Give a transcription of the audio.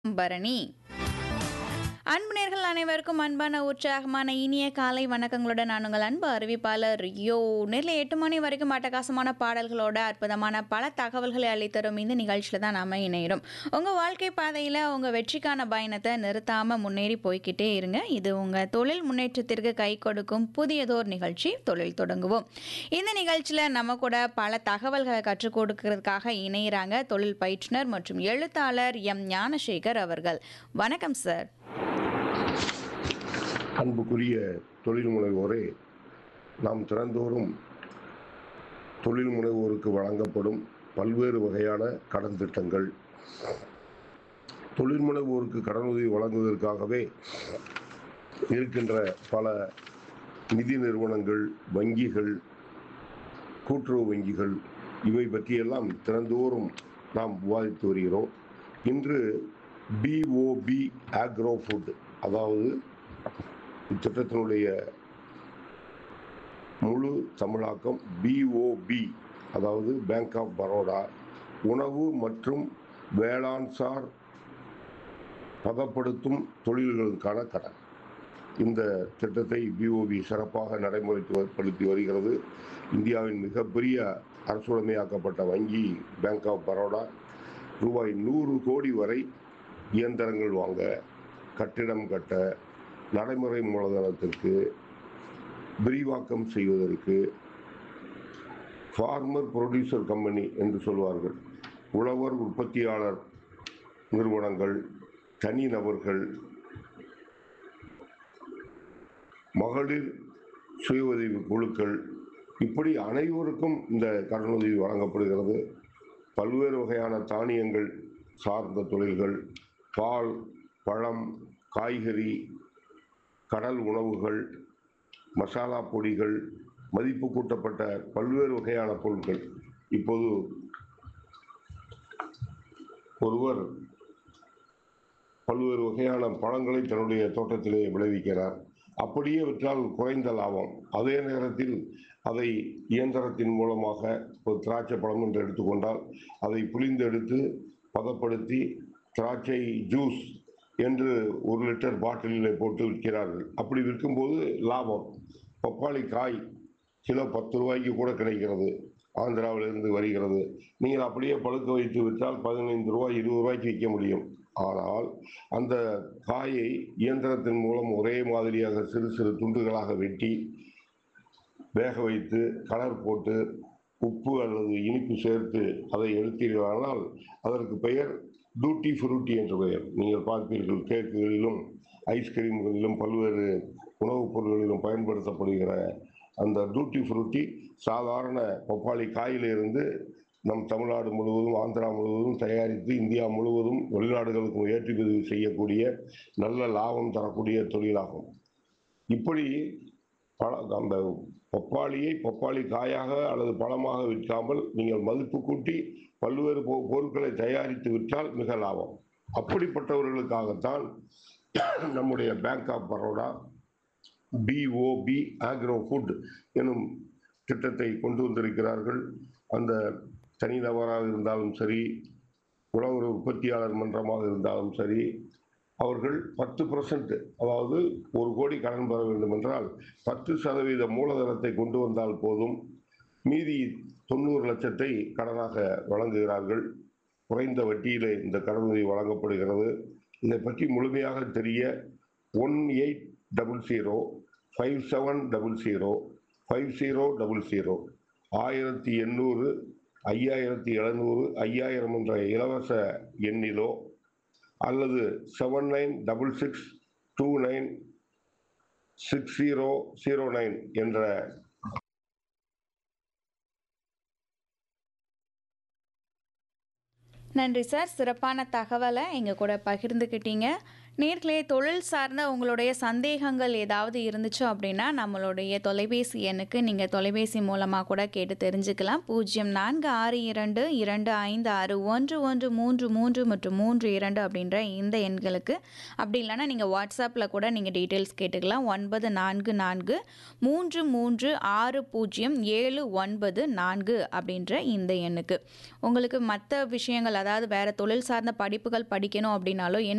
பரணி. அன்பு நேயர்கள் அனைவருக்கும் அன்பான உற்சாகமான இனிய காலை வணக்கங்களோட நான் உங்கள் அன்பு அறிவிப்பாளர் ரியோ. நேரில் 8 மணி வரைக்கும் அட்டகாசமான பாடல்களோட அற்புதமான பல தகவல்களை அளித்தரும் இந்த நிகழ்ச்சியில் தான் நாம் இணைகிறோம். உங்கள் வாழ்க்கை பாதையில் உங்கள் வெற்றிக்கான பயணத்தை நிறுத்தாமல் முன்னேறி போய்கிட்டே இருங்க. இது உங்கள் தொழில் முன்னேற்றத்திற்கு கை கொடுக்கும் புதியதோர் நிகழ்ச்சி தொழில் தொடங்குவோம். இந்த நிகழ்ச்சியில் நம்ம கூட பல தகவல்களை கற்றுக் கொடுக்கறதுக்காக இணைகிறாங்க தொழில் பயிற்றுனர் மற்றும் எழுத்தாளர் எம் ஞானசேகர் அவர்கள். வணக்கம் சார். அன்புக்குரிய தொழில் முனைவோரே, நாம் தினந்தோறும் தொழில் முனைவோருக்கு வழங்கப்படும் பல்வேறு வகையான கடன் திட்டங்கள், தொழில் முனைவோருக்கு கடனுதவி வழங்குவதற்காகவே இருக்கின்ற பல நிதி நிறுவனங்கள், வங்கிகள், கூட்டுறவு வங்கிகள், இவை பற்றியெல்லாம் தினந்தோறும் நாம் விவாதித்து வருகிறோம். இன்று பிஓபி ஆக்ரோ ஃபுட், அதாவது இத்திட்டத்தினுடைய முழு தமிழாக்கம் பிஓபி, அதாவது பேங்க் ஆஃப் பரோடா, உணவு மற்றும் வேளாண் சார் பதப்படுத்தும் தொழில்களுக்கான கடன். இந்த திட்டத்தை பிஓபி சிறப்பாக நடைமுறைப்படுத்தி வருகிறது. இந்தியாவின் மிகப்பெரிய அரசுடைமையாக்கப்பட்ட வங்கி பேங்க் ஆஃப் பரோடா ரூபாய் 100 கோடி வரை இயந்திரங்கள் வாங்க, கட்டிடம் கட்ட, நடைமுறை மூலதனத்திற்கு விரிவாக்கம் செய்வதற்கு, ஃபார்மர் ப்ரொடியூசர் கம்பெனி என்று சொல்வார்கள், உழவர் உற்பத்தியாளர் நிறுவனங்கள், தனிநபர்கள், மகளிர் சுய உதவி குழுக்கள், இப்படி அனைவருக்கும் இந்த கடனுதவி வழங்கப்படுகிறது. பல்வேறு வகையான தானியங்கள் சார்ந்த தொழில்கள், பால், பழம், காய்கறி, கடல் உணவுகள், மசாலா பொடிகள், மதிப்பு கூட்டப்பட்ட பல்வேறு வகையான பொருட்கள். இப்போது ஒருவர் பல்வேறு வகையான பழங்களை தன்னுடைய தோட்டத்திலே விளைவிக்கிறார். அப்படியே விற்றால் குறைந்த லாபம். அதே நேரத்தில் அதை இயந்திரத்தின் மூலமாக ஒரு திராட்சை பழம் என்று எடுத்துக்கொண்டால் அதை புளிந்தெடுத்து பதப்படுத்தி திராட்சை ஜூஸ் என்று 1 லிட்டர் பாட்டிலில் போட்டு விற்கிறார்கள். அப்படி விற்கும்போது லாபம். பப்பாளி காய் கிலோ 10 ரூபாய்க்கு கூட கிடைக்கிறது, ஆந்திராவிலிருந்து வருகிறது. நீங்கள் அப்படியே பழுக்க வைத்து விற்றால் 15 ரூபாய் 20 ரூபாய்க்கு விற்க முடியும். ஆனால் அந்த காயை இயந்திரத்தின் மூலம் ஒரே மாதிரியாக சிறு சிறு துண்டுகளாக வெட்டி வேக வைத்து கலர் போட்டு உப்பு அல்லது இனிப்பு சேர்த்து அதை எடுத்தீர்களானால் அதற்கு பெயர் டூட்டி ஃப்ரூட்டி என்ற பெயர். நீங்கள் பார்ப்பீர்கள், கேக்குகளிலும் ஐஸ்கிரீம்களிலும் பல்வேறு உணவுப் பொருட்களிலும் பயன்படுத்தப்படுகிற அந்த டூட்டி ஃப்ரூட்டி சாதாரண பப்பாளி காயிலிருந்து நம் தமிழ்நாடு முழுவதும், ஆந்திரா முழுவதும் தயாரித்து இந்தியா முழுவதும் வெளிநாடுகளுக்கும் ஏற்றுமதி செய்யக்கூடிய நல்ல லாபம் தரக்கூடிய தொழிலாகும். இப்படி அந்த பப்பாளியை பப்பாளி காயாக அல்லது பழமாக விற்காமல் நீங்கள் மதிப்பு கூட்டி பல்வேறு பொருட்களை தயாரித்து விற்றால் மிக லாபம். அப்படிப்பட்டவர்களுக்காகத்தான் நம்முடைய bank of Baroda POP agro food எனும் திட்டத்தை கொண்டு வந்திருக்கிறார்கள். அந்த தனிநபராக இருந்தாலும் சரி, உழவர் உற்பத்தியாளர் மன்றமாக இருந்தாலும் சரி, அவர்கள் 10%, அதாவது 1 கோடி கடன் பெற வேண்டும் என்றால் 10% மூலதனத்தை கொண்டு வந்தால் போதும், மீதி 90 லட்சத்தை கடனாக வழங்குகிறார்கள். குறைந்த வட்டியிலே இந்த கடனுதவி வழங்கப்படுகிறது. இதை பற்றி முழுமையாக தெரிய 1800 5700 5000 1800 5700 5000 என்ற இலவச எண்ணிலோ அல்லது 7966296009 என்ற நன்றி சார். சிறப்பான தகவலை எங்கள் கூட பகிர்ந்துக்கிட்டீங்க. நேர்களே, தொழில் சார்ந்த உங்களுடைய சந்தேகங்கள் ஏதாவது இருந்துச்சு அப்படின்னா நம்மளுடைய தொலைபேசி எண்ணுக்கு நீங்கள் தொலைபேசி மூலமாக கூட கேட்டு தெரிஞ்சுக்கலாம். 0462256113 மற்றும் 32 அப்படின்ற இந்த எண்களுக்கு. அப்படி இல்லைன்னா நீங்கள் வாட்ஸ்அப்பில் கூட நீங்கள் டீட்டெயில்ஸ் கேட்டுக்கலாம். 9443600794 அப்படின்ற இந்த எண்ணுக்கு. உங்களுக்கு மற்ற விஷயங்கள், அதாவது வேறு தொழில் சார்ந்த படிப்புகள் படிக்கணும் அப்படின்னாலும்